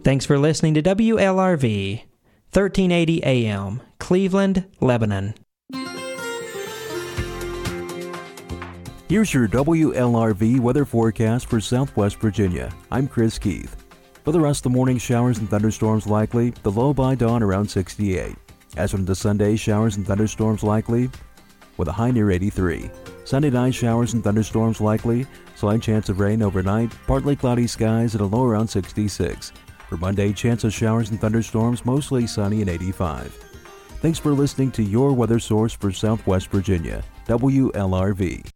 Thanks for listening to WLRV, 1380 AM, Cleveland, Lebanon. Here's your WLRV weather forecast for Southwest Virginia. I'm Chris Keith. For the rest of the morning, showers and thunderstorms likely, the low by dawn around 68. As from the Sunday, showers and thunderstorms likely with a high near 83. Sunday night, showers and thunderstorms likely, slight chance of rain overnight, partly cloudy skies at a low around 66. For Monday, chance of showers and thunderstorms, mostly sunny and 85. Thanks for listening to your weather source for Southwest Virginia, WLRV.